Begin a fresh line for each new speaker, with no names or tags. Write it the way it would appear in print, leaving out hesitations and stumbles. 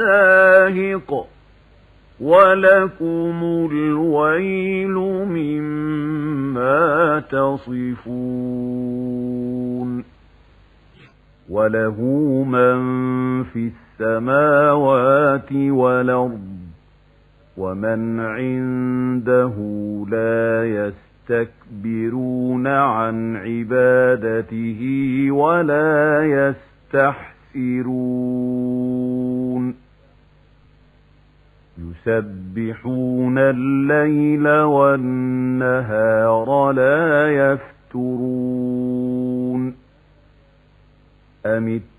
زاهق ولكم الويل مما تصفون وله من في السماوات والأرض ومن عنده لا يستكبرون عن عبادته ولا يستحسرون يسبحون الليل والنهار لا يفترون